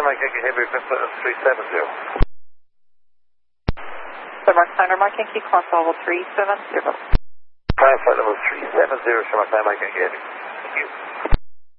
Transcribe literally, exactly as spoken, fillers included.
Mike Yankee Henry, three seven zero. Mark Center, Mike Yankee, cross level three seven zero. Climb flight level three seven zero, Shamrock Mike Yankee Henry.